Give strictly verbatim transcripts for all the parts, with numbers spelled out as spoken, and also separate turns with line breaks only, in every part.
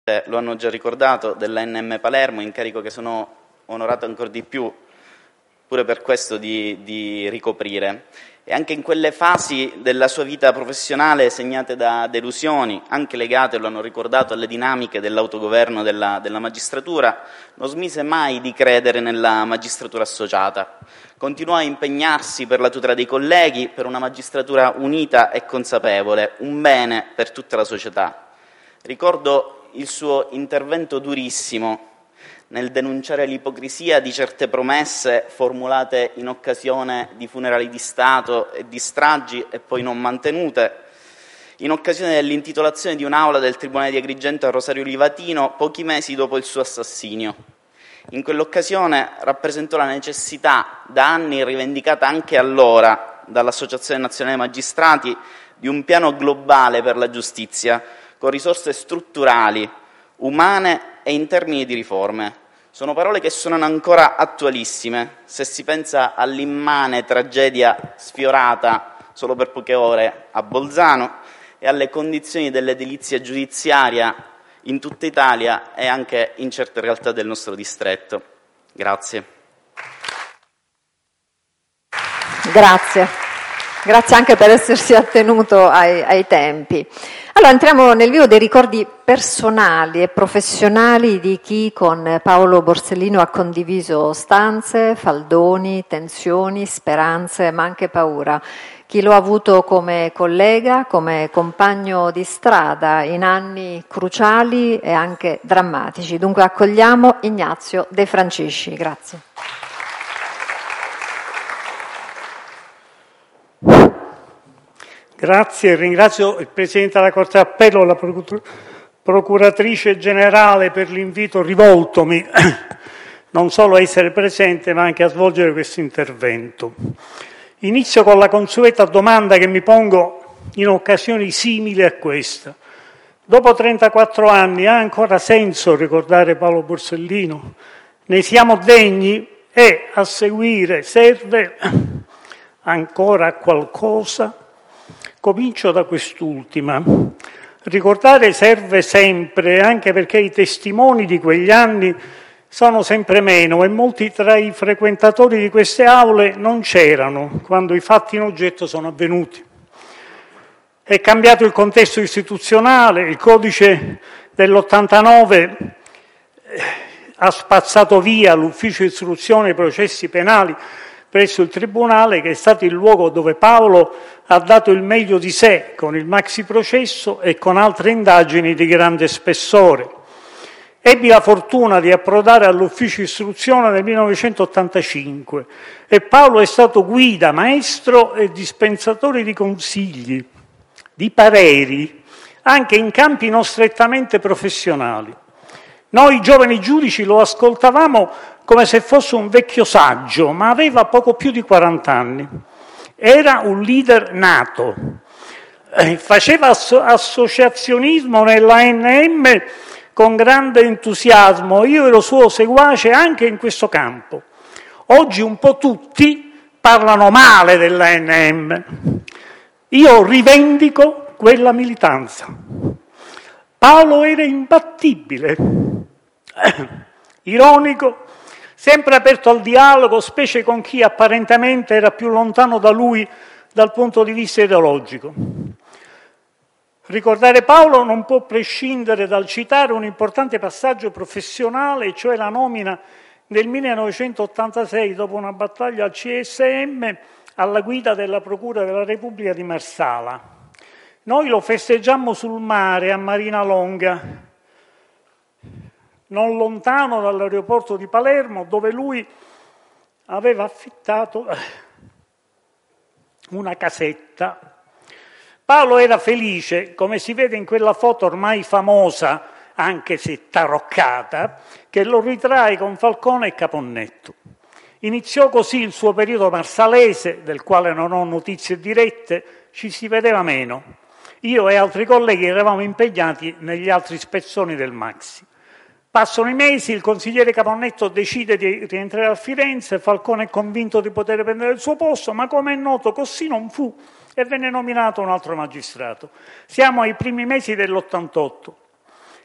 lo hanno già ricordato, dell'A N M Palermo, incarico che sono onorato ancora di più pure per questo di, di ricoprire. E anche in quelle fasi della sua vita professionale segnate da delusioni, anche legate, lo hanno ricordato, alle dinamiche dell'autogoverno della, della magistratura, non smise mai di credere nella magistratura associata. Continuò a impegnarsi per la tutela dei colleghi, per una magistratura unita e consapevole, un bene per tutta la società. Ricordo il suo intervento durissimo nel denunciare l'ipocrisia di certe promesse formulate in occasione di funerali di Stato e di stragi e poi non mantenute, in occasione dell'intitolazione di un'aula del Tribunale di Agrigento a Rosario Livatino pochi mesi dopo il suo assassinio. In quell'occasione rappresentò la necessità, da anni rivendicata anche allora dall'Associazione Nazionale Magistrati, di un piano globale per la giustizia, con risorse strutturali, umane e in termini di riforme. Sono parole che suonano ancora attualissime se si pensa all'immane tragedia sfiorata solo per poche ore a Bolzano e alle condizioni dell'edilizia giudiziaria in tutta Italia e anche in certe realtà del nostro distretto. Grazie.
Grazie. Grazie anche per essersi attenuto ai, ai tempi. Allora entriamo nel vivo dei ricordi personali e professionali di chi con Paolo Borsellino ha condiviso stanze, faldoni, tensioni, speranze, ma anche paura. Chi lo ha avuto come collega, come compagno di strada in anni cruciali e anche drammatici. Dunque accogliamo Ignazio De Francisci. Grazie.
Grazie, ringrazio il Presidente della Corte d'Appello e la Procuratrice Generale per l'invito rivoltomi non solo a essere presente ma anche a svolgere questo intervento. Inizio con la consueta domanda che mi pongo in occasioni simili a questa. Dopo trentaquattro anni ha ancora senso ricordare Paolo Borsellino? Ne siamo degni? E a seguire serve ancora qualcosa? Comincio da quest'ultima. Ricordare serve sempre, anche perché i testimoni di quegli anni sono sempre meno e molti tra i frequentatori di queste aule non c'erano quando i fatti in oggetto sono avvenuti. È cambiato il contesto istituzionale, il codice dell'ottantanove ha spazzato via l'ufficio istruzione e processi penali presso il Tribunale, che è stato il luogo dove Paolo ha dato il meglio di sé con il maxi processo e con altre indagini di grande spessore. Ebbi la fortuna di approdare all'ufficio istruzione nel millenovecentottantacinque e Paolo è stato guida, maestro e dispensatore di consigli, di pareri, anche in campi non strettamente professionali. Noi giovani giudici lo ascoltavamo come se fosse un vecchio saggio, ma aveva poco più di quaranta anni. Era un leader nato, eh, faceva asso- associazionismo nell'A N M con grande entusiasmo. Io ero suo seguace anche in questo campo. Oggi un po' tutti parlano male dell'A N M. Io rivendico quella militanza. Paolo era imbattibile, ironico, sempre aperto al dialogo, specie con chi apparentemente era più lontano da lui dal punto di vista ideologico. Ricordare Paolo non può prescindere dal citare un importante passaggio professionale, cioè la nomina nel millenovecentottantasei, dopo una battaglia al C S M, alla guida della Procura della Repubblica di Marsala. Noi lo festeggiammo sul mare a Marina Longa, non lontano dall'aeroporto di Palermo, dove lui aveva affittato una casetta. Paolo era felice, come si vede in quella foto ormai famosa, anche se taroccata, che lo ritrae con Falcone e Caponnetto. Iniziò così il suo periodo marsalese, del quale non ho notizie dirette, ci si vedeva meno. Io e altri colleghi eravamo impegnati negli altri spezzoni del Maxi. Passano i mesi, il consigliere Caponnetto decide di rientrare a Firenze, Falcone è convinto di poter prendere il suo posto, ma come è noto così non fu e venne nominato un altro magistrato. Siamo ai primi mesi dell'ottantotto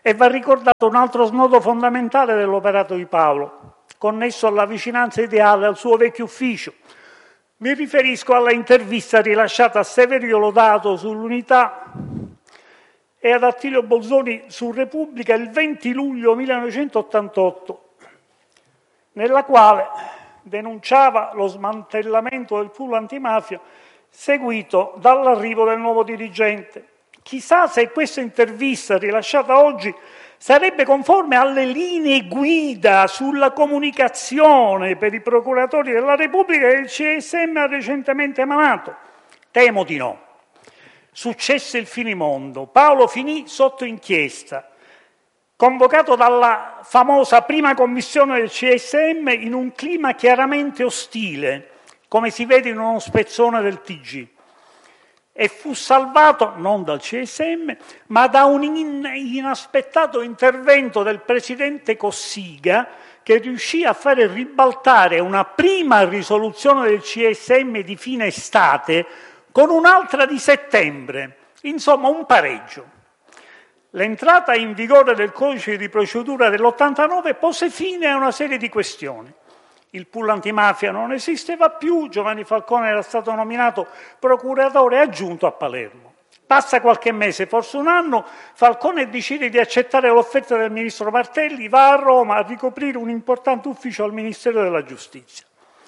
E va ricordato un altro snodo fondamentale dell'operato di Paolo, connesso alla vicinanza ideale al suo vecchio ufficio. Mi riferisco alla intervista rilasciata a Severio Lodato sull'Unità e ad Attilio Bolzoni su Repubblica il venti luglio millenovecentottantotto, nella quale denunciava lo smantellamento del pool antimafia seguito dall'arrivo del nuovo dirigente. Chissà se questa intervista rilasciata oggi sarebbe conforme alle linee guida sulla comunicazione per i procuratori della Repubblica che il C S M ha recentemente emanato. Temo di no. Successe il finimondo. Paolo finì sotto inchiesta, convocato dalla famosa prima commissione del C S M in un clima chiaramente ostile, come si vede in uno spezzone del T G, e fu salvato non dal C S M, ma da un in- inaspettato intervento del presidente Cossiga, che riuscì a fare ribaltare una prima risoluzione del C S M di fine estate con un'altra di settembre. Insomma, un pareggio. L'entrata in vigore del codice di procedura dell'ottantanove pose fine a una serie di questioni. Il pool antimafia non esisteva più, Giovanni Falcone era stato nominato procuratore aggiunto a Palermo. Passa qualche mese, forse un anno, Falcone decide di accettare l'offerta del ministro Martelli, va a Roma a ricoprire un importante ufficio al Ministero della Giustizia.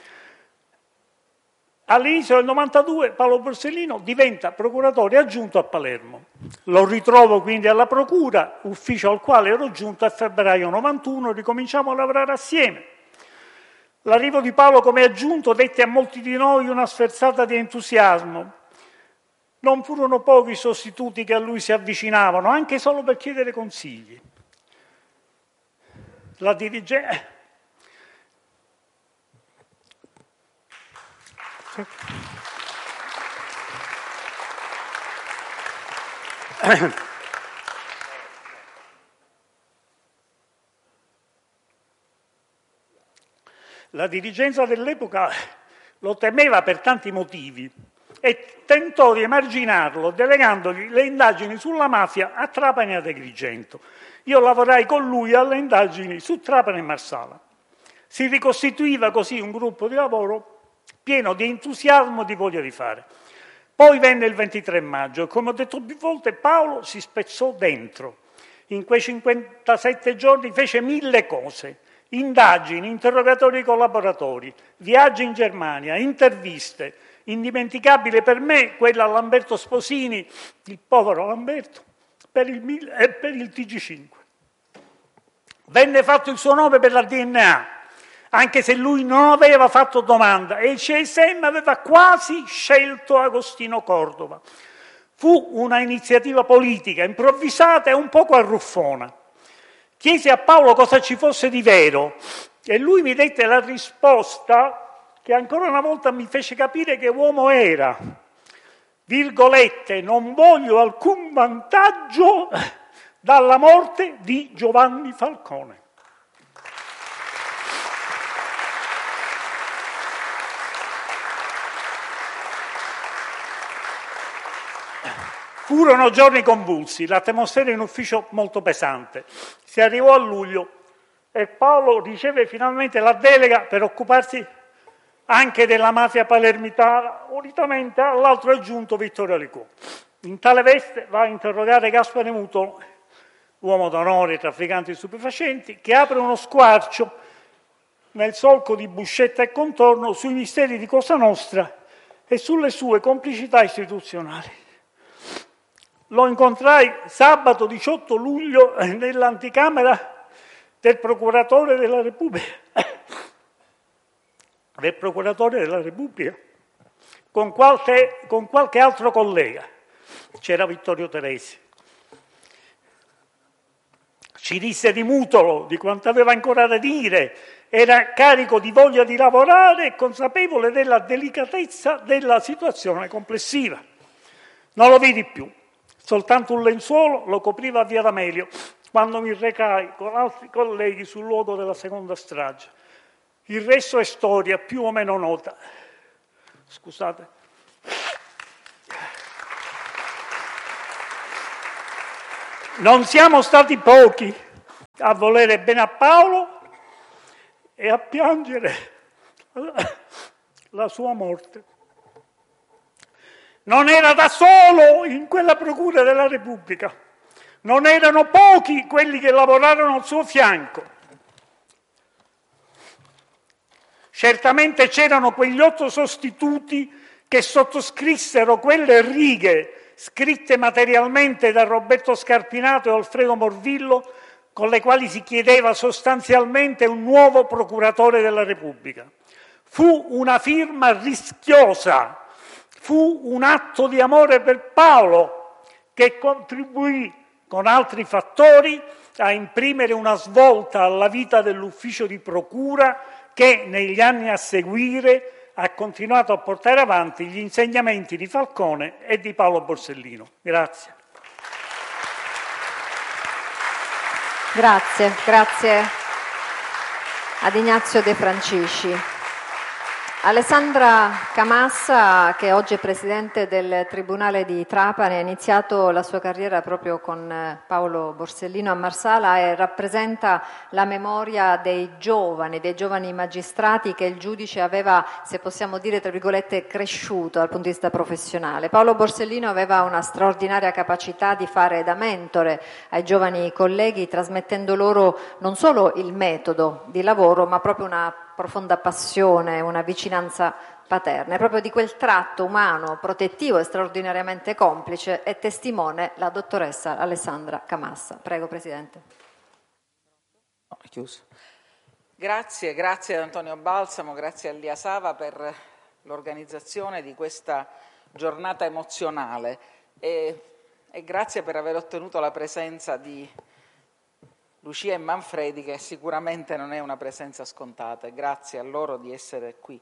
All'inizio del novantadue Paolo Borsellino diventa procuratore aggiunto a Palermo. Lo ritrovo quindi alla procura, ufficio al quale ero giunto a febbraio novantuno, ricominciamo a lavorare assieme. L'arrivo di Paolo come aggiunto dette a molti di noi una sferzata di entusiasmo. Non furono pochi i sostituti che a lui si avvicinavano, anche solo per chiedere consigli. La dirigenza... La dirigenza dell'epoca lo temeva per tanti motivi e tentò di emarginarlo delegandogli le indagini sulla mafia a Trapani e ad Agrigento. Io lavorai con lui alle indagini su Trapani e Marsala. Si ricostituiva così un gruppo di lavoro pieno di entusiasmo e di voglia di fare. Poi venne il ventitré maggio e, come ho detto più volte, Paolo si spezzò dentro. In quei cinquantasette giorni fece mille cose. Indagini, interrogatori collaboratori, viaggi in Germania, interviste. Indimenticabile per me quella a Lamberto Sposini, il povero Lamberto, per il, eh, per il T G cinque. Venne fatto il suo nome per la D N A, anche se lui non aveva fatto domanda, e il C S M aveva quasi scelto Agostino Cordova. Fu una iniziativa politica improvvisata e un poco arruffona. Chiesi a Paolo cosa ci fosse di vero e lui mi dette la risposta che ancora una volta mi fece capire che uomo era. Virgolette, non voglio alcun vantaggio dalla morte di Giovanni Falcone. Furono giorni convulsi, l'atmosfera in ufficio molto pesante. Si arrivò a luglio e Paolo riceve finalmente la delega per occuparsi anche della mafia palermitana, unitamente all'altro aggiunto Vittorio Alicò. In tale veste va a interrogare Gaspare Mutolo, uomo d'onore, trafficante di stupefacenti, che apre uno squarcio nel solco di Buscetta e contorno sui misteri di Cosa Nostra e sulle sue complicità istituzionali. Lo incontrai sabato diciotto luglio nell'anticamera del procuratore della Repubblica, del procuratore della Repubblica, con qualche, con qualche altro collega. C'era Vittorio Teresi. Ci disse di Mutolo, di quanto aveva ancora da dire, era carico di voglia di lavorare e consapevole della delicatezza della situazione complessiva. Non lo vidi più. Soltanto un lenzuolo lo copriva a Via D'Amelio quando mi recai con altri colleghi sul luogo della seconda strage. Il resto è storia più o meno nota. Scusate. non siamo stati pochi a volere bene a Paolo e a piangere la sua morte. Non era da solo in quella Procura della Repubblica, non erano pochi quelli che lavorarono al suo fianco. Certamente c'erano quegli otto sostituti che sottoscrissero quelle righe scritte materialmente da Roberto Scarpinato e Alfredo Morvillo, con le quali si chiedeva sostanzialmente un nuovo procuratore della Repubblica. Fu una firma rischiosa, fu un atto di amore per Paolo che contribuì con altri fattori a imprimere una svolta alla vita dell'ufficio di procura che negli anni a seguire ha continuato a portare avanti gli insegnamenti di Falcone e di Paolo Borsellino. Grazie.
Grazie, grazie ad Ignazio De Francisci. Alessandra Camassa, che oggi è presidente del Tribunale di Trapani, ha iniziato la sua carriera proprio con Paolo Borsellino a Marsala e rappresenta la memoria dei giovani, dei giovani magistrati che il giudice aveva, se possiamo dire, tra virgolette, cresciuto dal punto di vista professionale. Paolo Borsellino aveva una straordinaria capacità di fare da mentore ai giovani colleghi, trasmettendo loro non solo il metodo di lavoro, ma proprio una profonda passione, una vicinanza paterna. E proprio di quel tratto umano, protettivo e straordinariamente complice è testimone la dottoressa Alessandra Camassa. Prego, Presidente.
No, è chiuso. Grazie, grazie ad Antonio Balsamo, grazie a Lia Sava per l'organizzazione di questa giornata emozionale e, e grazie per aver ottenuto la presenza di Lucia e Manfredi, che sicuramente non è una presenza scontata, e grazie a loro di essere qui.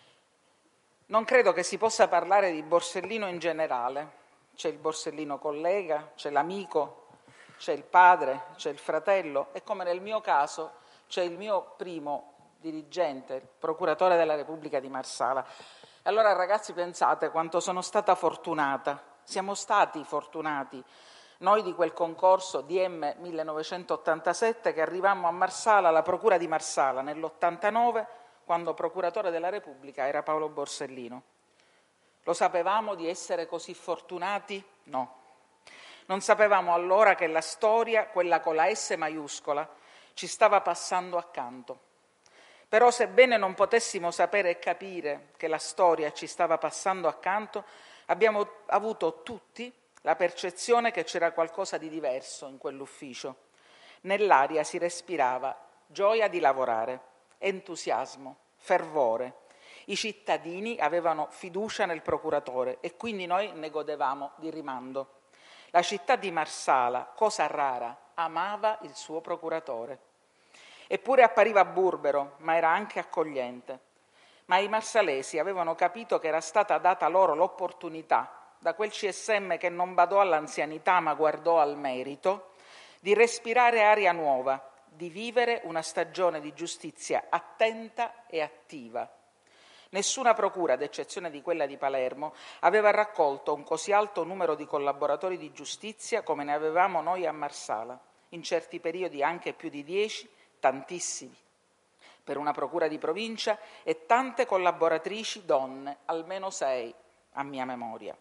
Non credo che si possa parlare di Borsellino in generale. C'è il Borsellino collega, c'è l'amico, c'è il padre, c'è il fratello e, come nel mio caso, c'è il mio primo dirigente, il procuratore della Repubblica di Marsala. Allora, ragazzi, pensate quanto sono stata fortunata. Siamo stati fortunati noi di quel concorso D M millenovecentottantasette che arrivammo a Marsala, alla Procura di Marsala, nell'ottantanove, quando procuratore della Repubblica era Paolo Borsellino. Lo sapevamo di essere così fortunati? No. Non sapevamo allora che la storia, quella con la S maiuscola, ci stava passando accanto. Però, sebbene non potessimo sapere e capire che la storia ci stava passando accanto, abbiamo avuto tutti la percezione che c'era qualcosa di diverso in quell'ufficio. Nell'aria si respirava gioia di lavorare, entusiasmo, fervore. I cittadini avevano fiducia nel procuratore e quindi noi ne godevamo di rimando. La città di Marsala, cosa rara, amava il suo procuratore. Eppure appariva burbero, ma era anche accogliente. Ma i marsalesi avevano capito che era stata data loro l'opportunità, da quel C S M che non badò all'anzianità ma guardò al merito, di respirare aria nuova, di vivere una stagione di giustizia attenta e attiva. Nessuna procura, ad eccezione di quella di Palermo, aveva raccolto un così alto numero di collaboratori di giustizia come ne avevamo noi a Marsala, in certi periodi anche più di dieci, tantissimi, per una procura di provincia, e tante collaboratrici donne, almeno sei, a mia memoria.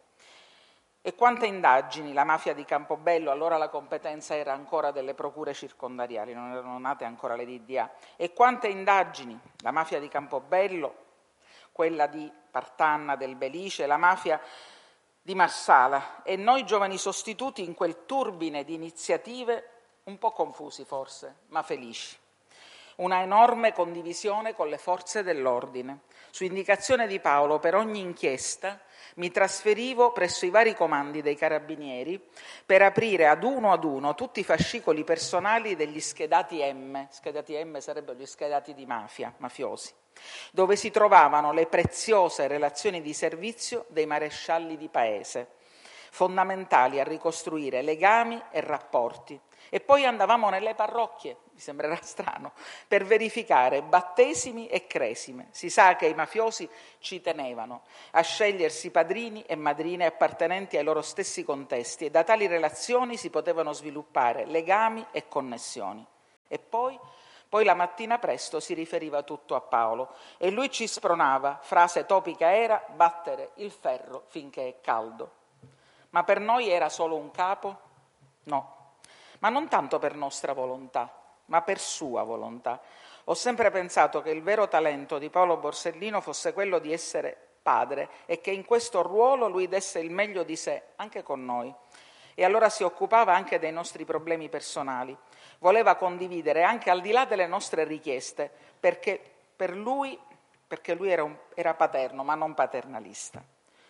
E quante indagini, la mafia di Campobello, allora la competenza era ancora delle procure circondariali, non erano nate ancora le D D A, e quante indagini, la mafia di Campobello, quella di Partanna, del Belice, la mafia di Marsala, e noi giovani sostituti in quel turbine di iniziative, un po' confusi forse, ma felici. Una enorme condivisione con le forze dell'ordine. Su indicazione di Paolo, per ogni inchiesta mi trasferivo presso i vari comandi dei carabinieri per aprire ad uno ad uno tutti i fascicoli personali degli schedati M, schedati M sarebbero gli schedati di mafia, mafiosi, dove si trovavano le preziose relazioni di servizio dei marescialli di paese, fondamentali a ricostruire legami e rapporti E poi andavamo nelle parrocchie, mi sembrerà strano, per verificare battesimi e cresime. Si sa che i mafiosi ci tenevano a scegliersi padrini e madrine appartenenti ai loro stessi contesti e da tali relazioni si potevano sviluppare legami e connessioni. E poi, poi la mattina presto si riferiva tutto a Paolo e lui ci spronava, frase topica era, battere il ferro finché è caldo. Ma per noi era solo un capo? No. Ma non tanto per nostra volontà, ma per sua volontà. Ho sempre pensato che il vero talento di Paolo Borsellino fosse quello di essere padre e che in questo ruolo lui desse il meglio di sé, anche con noi. E allora si occupava anche dei nostri problemi personali. Voleva condividere anche al di là delle nostre richieste, perché per lui, perché lui era, un, era paterno, ma non paternalista.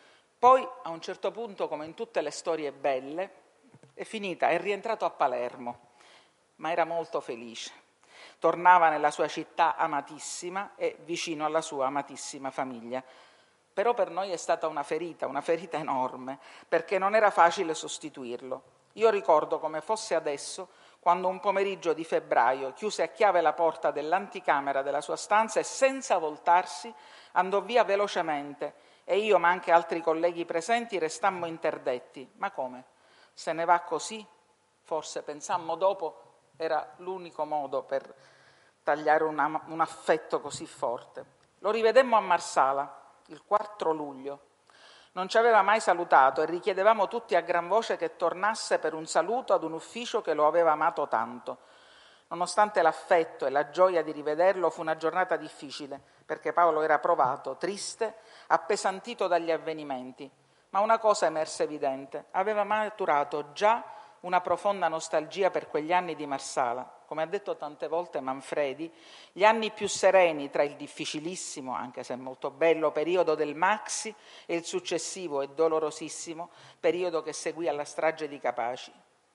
Poi, a un certo punto, come in tutte le storie belle, è finita, è rientrato a Palermo, ma era molto felice. Tornava nella sua città amatissima e vicino alla sua amatissima famiglia. Però per noi è stata una ferita, una ferita enorme, perché non era facile sostituirlo. Io ricordo come fosse adesso, quando un pomeriggio di febbraio chiuse a chiave la porta dell'anticamera della sua stanza e senza voltarsi andò via velocemente e io, ma anche altri colleghi presenti, restammo interdetti. Ma come? Se ne va così? Forse pensammo dopo era l'unico modo per tagliare una, un affetto così forte. Lo rivedemmo a Marsala il quattro luglio. Non ci aveva mai salutato e richiedevamo tutti a gran voce che tornasse per un saluto ad un ufficio che lo aveva amato tanto. Nonostante l'affetto e la gioia di rivederlo, fu una giornata difficile, perché Paolo era provato, triste, appesantito dagli avvenimenti. Ma una cosa emerse evidente, aveva maturato già una profonda nostalgia per quegli anni di Marsala. Come ha detto tante volte Manfredi, gli anni più sereni tra il difficilissimo, anche se molto bello, periodo del Maxi e il successivo e dolorosissimo periodo che seguì alla strage di Capaci.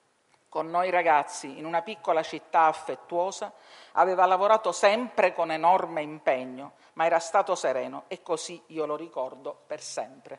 Con noi ragazzi, in una piccola città affettuosa, aveva lavorato sempre con enorme impegno, ma era stato sereno e così io lo ricordo per sempre.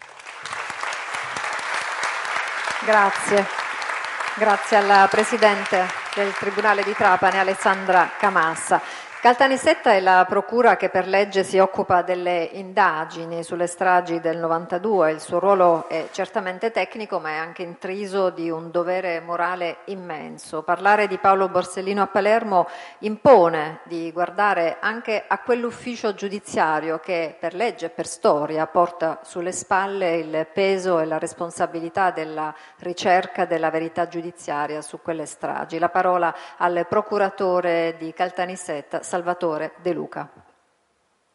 Grazie. Grazie alla Presidente del Tribunale di Trapani, Alessandra Camassa. Caltanissetta è la procura che per legge si occupa delle indagini sulle stragi del novantadue. Il suo ruolo è certamente tecnico, ma è anche intriso di un dovere morale immenso. Parlare di Paolo Borsellino a Palermo impone di guardare anche a quell'ufficio giudiziario che per legge e per storia porta sulle spalle il peso e la responsabilità della ricerca della verità giudiziaria su quelle stragi. La parola al procuratore di Caltanissetta, Salvatore De Luca.